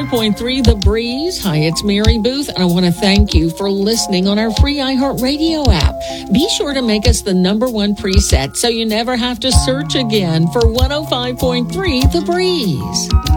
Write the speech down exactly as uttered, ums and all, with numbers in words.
five point three The Breeze. Hi, it's Mary Booth, and I want to thank you for listening on our free iHeartRadio app. Be sure to make us the number one preset so you never have to search again for one oh five point three The Breeze.